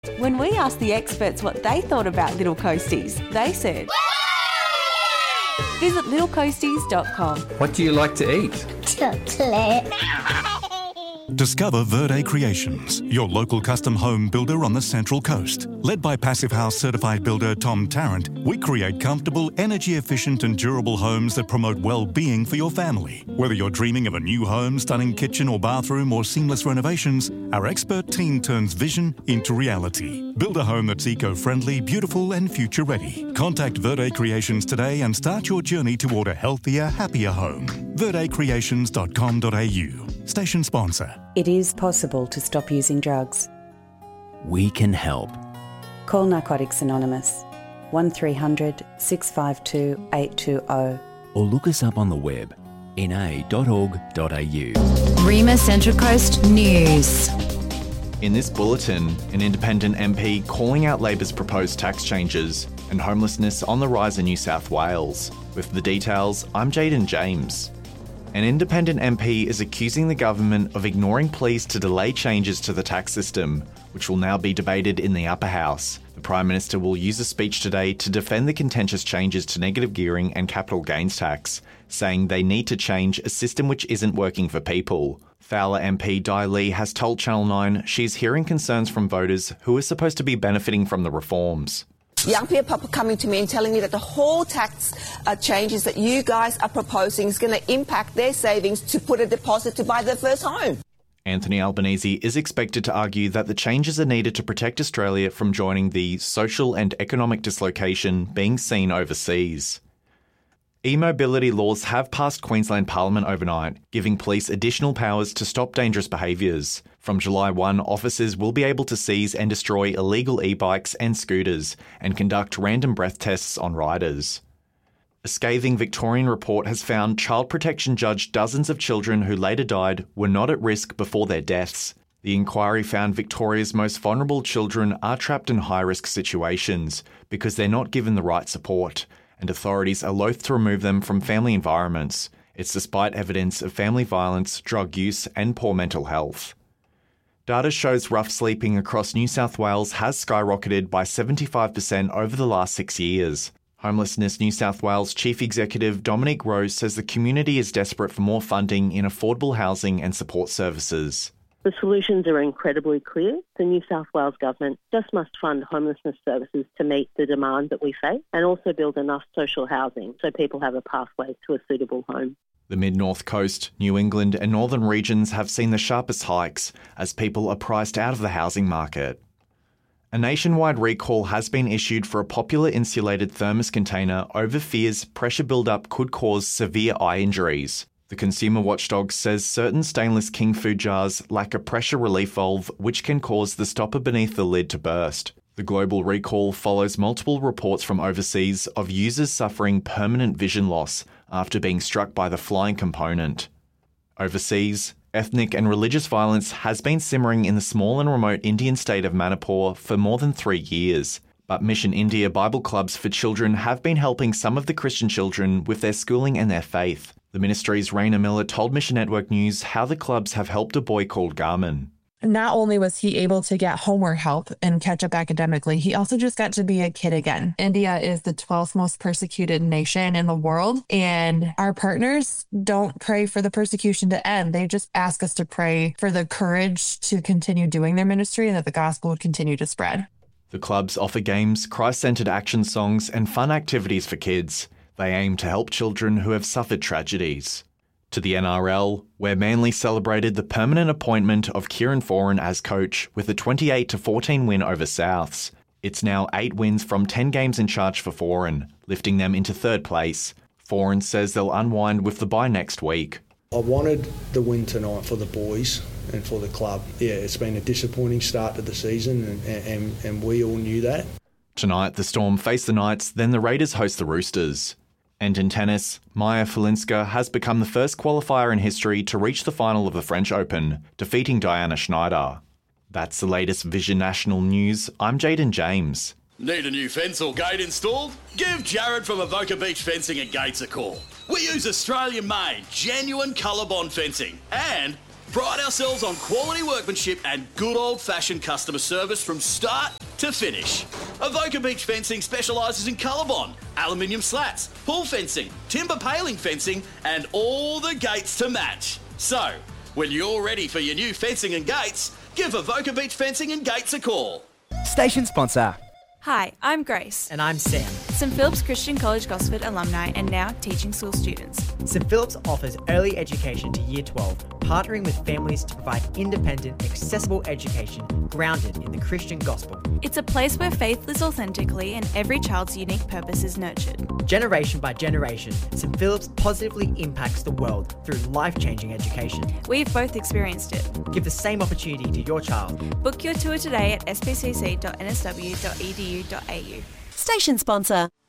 When we asked the experts what they thought about Little Coasties, they said, visit littlecoasties.com. What do you like to eat? Chocolate. Discover Verde Creations, your local custom home builder on the Central Coast. Led by Passive House certified builder Tom Tarrant, we create comfortable, energy-efficient and durable homes that promote well-being for your family. Whether you're dreaming of a new home, stunning kitchen or bathroom or seamless renovations, our expert team turns vision into reality. Build a home that's eco-friendly, beautiful and future-ready. Contact Verde Creations today and start your journey toward a healthier, happier home. verdecreations.com.au. Station sponsor. It is possible to stop using drugs. We can help. Call Narcotics Anonymous 1300 652 820 Or look us up on the web, na.org.au. Rima Central Coast News. In this bulletin, an independent MP calling out Labor's proposed tax changes and homelessness on the rise in New South Wales. With the details, I'm Jaden James. An independent MP is accusing the government of ignoring pleas to delay changes to the tax system, which will now be debated in the upper house. The Prime Minister will use a speech today to defend the contentious changes to negative gearing and capital gains tax, saying they need to change a system which isn't working for people. Fowler MP Di Lee has told Channel 9 she's hearing concerns from voters who are supposed to be benefiting from the reforms. Young people are coming to me and telling me that the whole tax changes that you guys are proposing is going to impact their savings to put a deposit to buy their first home. Anthony Albanese is expected to argue that the changes are needed to protect Australia from joining the social and economic dislocation being seen overseas. E-mobility laws have passed Queensland Parliament overnight, giving police additional powers to stop dangerous behaviours. From July 1, officers will be able to seize and destroy illegal e-bikes and scooters and conduct random breath tests on riders. A scathing Victorian report has found Child Protection judged dozens of children who later died were not at risk before their deaths. The inquiry found Victoria's most vulnerable children are trapped in high-risk situations because they're not given the right support, and authorities are loath to remove them from family environments. It's despite evidence of family violence, drug use and poor mental health. Data shows rough sleeping across New South Wales has skyrocketed by 75% over the last 6 years. Homelessness New South Wales Chief Executive Dominic Rose says the community is desperate for more funding in affordable housing and support services. The solutions are incredibly clear. The New South Wales Government just must fund homelessness services to meet the demand that we face and also build enough social housing so people have a pathway to a suitable home. The Mid-North Coast, New England and northern regions have seen the sharpest hikes as people are priced out of the housing market. A nationwide recall has been issued for a popular insulated thermos container over fears pressure build-up could cause severe eye injuries. The consumer watchdog says certain stainless King food jars lack a pressure relief valve which can cause the stopper beneath the lid to burst. The global recall follows multiple reports from overseas of users suffering permanent vision loss after being struck by the flying component. Overseas, ethnic and religious violence has been simmering in the small and remote Indian state of Manipur for more than 3 years. But Mission India Bible clubs for children have been helping some of the Christian children with their schooling and their faith. The ministry's Raina Miller told Mission Network News how the clubs have helped a boy called Garmin. Not only was he able to get homework help and catch up academically, he also just got to be a kid again. India is the 12th most persecuted nation in the world, and our partners don't pray for the persecution to end. They just ask us to pray for the courage to continue doing their ministry and that the gospel would continue to spread. The clubs offer games, Christ-centred action songs and fun activities for kids. They aim to help children who have suffered tragedies. To the NRL, where Manly celebrated the permanent appointment of Kieran Foran as coach with a 28-14 win over Souths. It's now 8 wins from 10 games in charge for Foran, lifting them into third place. Foran says they'll unwind with the bye next week. I wanted the win tonight for the boys and for the club. Yeah, it's been a disappointing start to the season and we all knew that. Tonight, the Storm face the Knights, then the Raiders host the Roosters. And in tennis, Maya Filinska has become the first qualifier in history to reach the final of the French Open, defeating Diana Schneider. That's the latest Vision National News. I'm Jaden James. Need a new fence or gate installed? Give Jared from Avoca Beach Fencing and Gates a call. We use Australian-made, genuine colour bond fencing and pride ourselves on quality workmanship and good old-fashioned customer service from start to finish. Avoca Beach Fencing specialises in colorbond, aluminium slats, pool fencing, timber paling fencing and all the gates to match. So, when you're ready for your new fencing and gates, give Avoca Beach Fencing and Gates a call. Station sponsor. Hi, I'm Grace. And I'm Sam. St Philip's Christian College Gosford alumni and now teaching school students. St Philip's offers early education to Year 12, partnering with families to provide independent, accessible education grounded in the Christian gospel. It's a place where faith lives authentically and every child's unique purpose is nurtured. Generation by generation, St Philip's positively impacts the world through life-changing education. We've both experienced it. Give the same opportunity to your child. Book your tour today at spcc.nsw.edu.au. Station sponsor.